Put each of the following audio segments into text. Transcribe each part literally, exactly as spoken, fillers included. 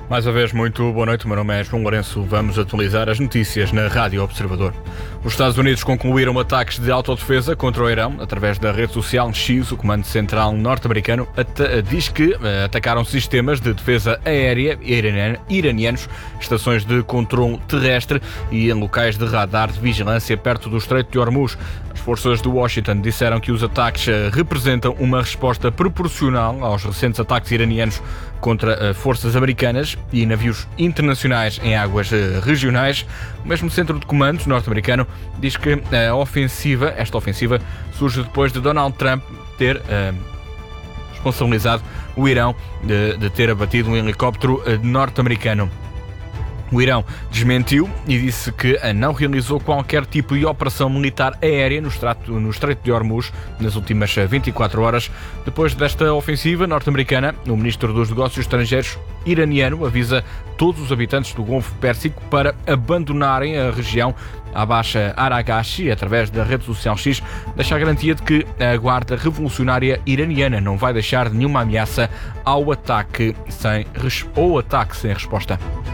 Mais uma vez, muito boa noite. O meu nome é João Lourenço. Vamos atualizar as notícias na Rádio Observador. Os Estados Unidos concluíram ataques de autodefesa contra o Irão. Através da rede social X, o Comando Central norte-americano diz que atacaram sistemas de defesa aérea iranianos, estações de controle terrestre e em locais de radar de vigilância perto do Estreito de Hormuz. As forças de Washington disseram que os ataques representam uma resposta proporcional aos recentes ataques iranianos contra forças americanas e navios internacionais em águas regionais. O mesmo centro de comando norte-americano diz que a ofensiva, esta ofensiva surge depois de Donald Trump ter uh, responsabilizado o Irão de, de ter abatido um helicóptero norte-americano. O Irão desmentiu e disse que não realizou qualquer tipo de operação militar aérea no Estreito, no Estreito de Hormuz nas últimas vinte e quatro horas. Depois desta ofensiva norte-americana, o ministro dos Negócios Estrangeiros iraniano avisa todos os habitantes do Golfo Pérsico para abandonarem a região. Abbas Araghchi, através da rede social X, deixa a garantia de que a Guarda Revolucionária Iraniana não vai deixar nenhuma ameaça ao ataque sem, ou ataque sem resposta.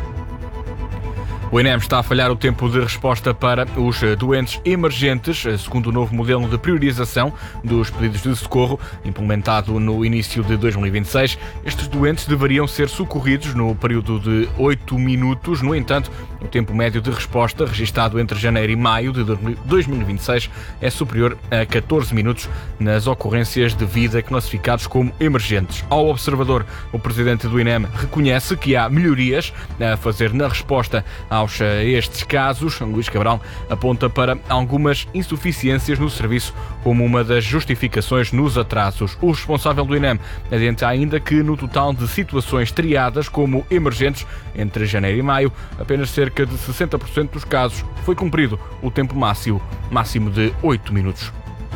O INEM está a falhar o tempo de resposta para os doentes emergentes, segundo o novo modelo de priorização dos pedidos de socorro, implementado no início de dois mil e vinte e seis. Estes doentes deveriam ser socorridos no período de oito minutos. No entanto, o tempo médio de resposta, registado entre janeiro e maio de dois mil e vinte e seis, é superior a catorze minutos nas ocorrências de vida classificados como emergentes. Ao Observador, o presidente do INEM reconhece que há melhorias a fazer na resposta aos estes casos. Luís Cabral aponta para algumas insuficiências no serviço como uma das justificações nos atrasos. O responsável do INEM adianta ainda que no total de situações triadas como emergentes entre janeiro e maio, apenas cerca de sessenta por cento dos casos foi cumprido o tempo máximo, máximo de oito minutos.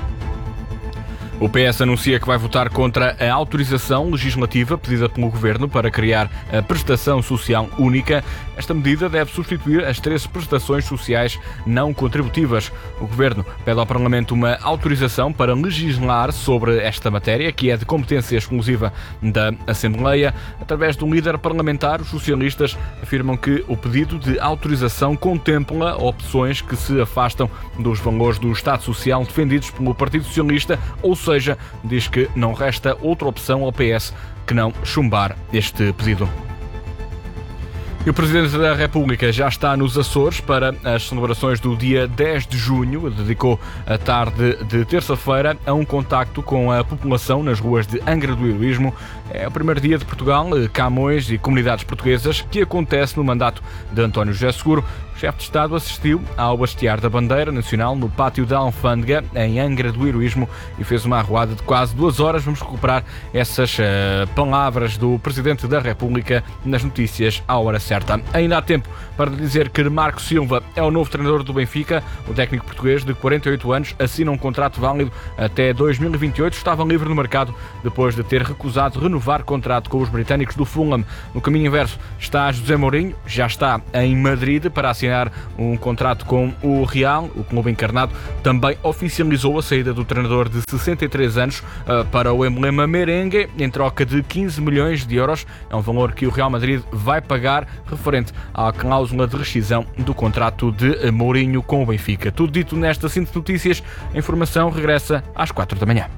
O P S anuncia que vai votar contra a autorização legislativa pedida pelo Governo para criar a prestação social única. Esta medida deve substituir as três prestações sociais não contributivas. O Governo pede ao Parlamento uma autorização para legislar sobre esta matéria, que é de competência exclusiva da Assembleia. Através do líder parlamentar, os socialistas afirmam que o pedido de autorização contempla opções que se afastam dos valores do Estado Social defendidos pelo Partido Socialista, ou seja, Ou seja, diz que não resta outra opção ao P S que não chumbar este pedido. E o Presidente da República já está nos Açores para as celebrações do dia dez de junho. Dedicou a tarde de terça-feira a um contacto com a população nas ruas de Angra do Heroísmo. É o primeiro dia de Portugal, Camões e comunidades portuguesas que acontece no mandato de António José Seguro. O chefe de Estado assistiu ao hastear da bandeira nacional no pátio da Alfândega, em Angra do Heroísmo, e fez uma arruada de quase duas horas. Vamos recuperar essas uh, palavras do Presidente da República nas notícias à hora certa. Ainda há tempo para dizer que Marco Silva é o novo treinador do Benfica. O técnico português de quarenta e oito anos assina um contrato válido até dois mil e vinte e oito. Estava livre no mercado depois de ter recusado renovar contrato com os britânicos do Fulham. No caminho inverso está José Mourinho, já está em Madrid para assinar um contrato com o Real. O clube encarnado também oficializou a saída do treinador de sessenta e três anos para o emblema merengue em troca de quinze milhões de euros. É um valor que o Real Madrid vai pagar referente à cláusula de rescisão do contrato de Mourinho com o Benfica. Tudo dito nesta síntese de notícias. A informação regressa às quatro da manhã.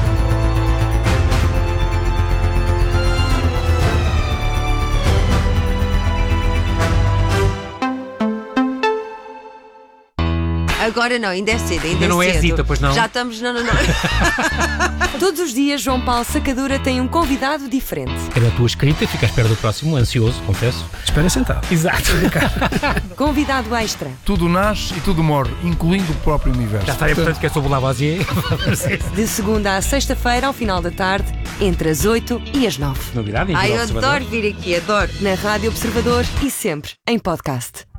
Agora não, ainda é cedo, ainda, ainda é não cedo. é Zita, pois não? Já estamos, não, não, não. Todos os dias, João Paulo Sacadura tem um convidado diferente. É da tua escrita e fica à espera do próximo, ansioso, confesso. Espera sentado. Exato. Convidado extra. Tudo nasce e tudo morre, incluindo o próprio universo. Já está, é portanto que é sobre o Lavoisier. De segunda à sexta-feira, ao final da tarde, entre as oito e as nove. Novidade, Ai, eu adoro vir aqui, adoro. Na Rádio Observador e sempre em podcast.